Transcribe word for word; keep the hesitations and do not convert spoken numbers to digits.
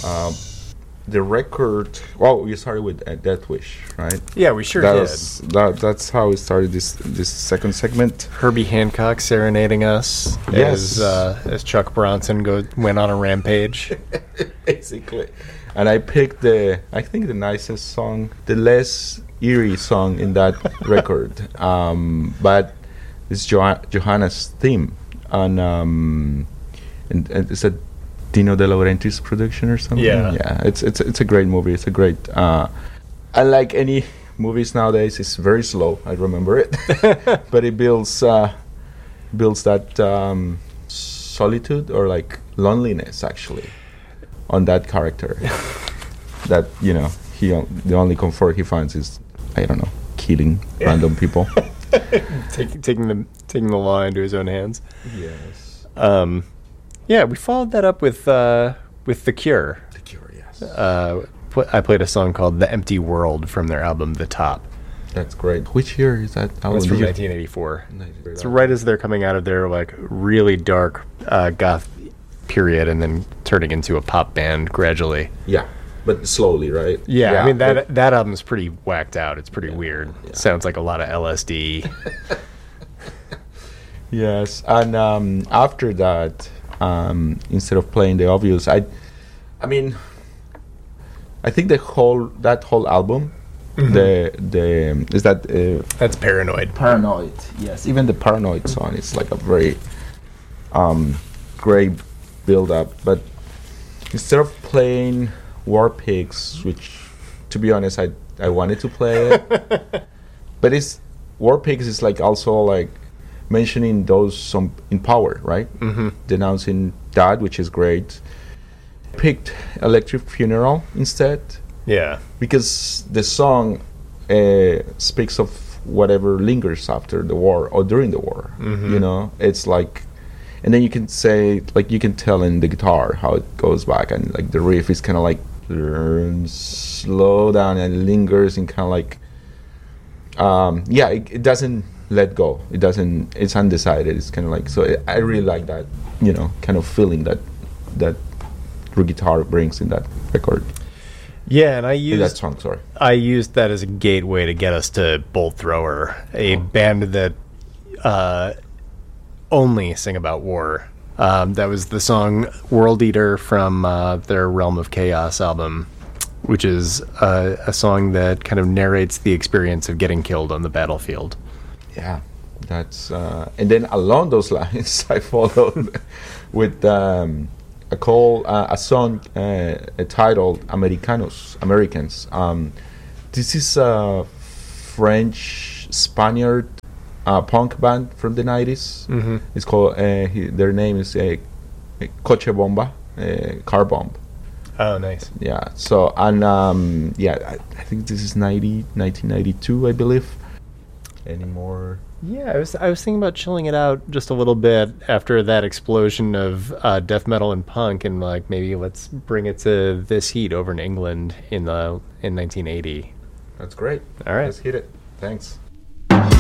Um, the record. Well, we started with uh, Death Wish, right? Yeah, we sure that did. Was, that, that's how we started this this second segment. Herbie Hancock serenading us Yes. as uh, as Chuck Bronson go went on a rampage. Basically, and I picked the I think the nicest song, the less eerie song in that record, um, but it's jo- Johanna's theme, and um, and, and it's a Dino De Laurentiis production or something. Yeah. yeah. It's it's it's a great movie. It's a great. Uh, unlike any movies nowadays, it's very slow. I remember it, but it builds uh, builds that um, solitude or like loneliness actually on that character. That you know he o- the only comfort he finds is I don't know killing Yeah. random people. taking taking the taking the law into his own hands. Yes. Um, yeah, we followed that up with uh, with The Cure. The Cure, yes. Uh, pl- I played a song called "The Empty World" from their album "The Top." That's great. Which year is that? It's from Year? nineteen eighty-four. nineteen- It's right as they're coming out of their like really dark uh, goth period, and then turning into a pop band gradually. Yeah, but slowly, right? Yeah, I mean that but- that album's pretty whacked out. It's pretty Yeah, weird. yeah. Sounds like a lot of L S D. Yes, and um, after that, um, instead of playing the obvious, I, I mean, I think the whole that whole album, the the is that uh, That's Paranoid. Paranoid. Yes, even the Paranoid song is like a very um, great build up. But instead of playing War Pigs, which to be honest, I I wanted to play it, but it's War Pigs is like also like mentioning those some in power, right? Mm-hmm. Denouncing that, which is great. Picked Electric Funeral instead Yeah. because the song uh, speaks of whatever lingers after the war or during the war. Mhm. You know, it's like, and then you can say like you can tell in the guitar how it goes back, and like the riff is kind of like slow down and lingers and kind of like, um, yeah, it, it doesn't let go. It doesn't. It's undecided. It's kind of like so. I I really like that. You know, kind of feeling that that guitar brings in that record. Yeah, and I In that used song, sorry. I used that as a gateway to get us to Bolt Thrower, a band that uh, only sing about war. Um, that was the song World Eater from uh, their Realm of Chaos album, which is uh, a song that kind of narrates the experience of getting killed on the battlefield. Yeah, that's uh, and then along those lines, I followed with um, a call, uh, a song uh, titled "Americanos," Americans. Um, this is a French Spaniard uh, punk band from the nineties. Mm-hmm. It's called. Uh, he, their name is uh, Coche Bomba, uh, Car Bomb. Oh, nice. Yeah. So and um, yeah, I, I think this is ninety, nineteen ninety-two, I believe. Any more? Yeah, I was I was thinking about chilling it out just a little bit after that explosion of uh, death metal and punk, and like maybe let's bring it to this heat over in England in the in nineteen eighty. That's great. All right. Let's hit it. Thanks.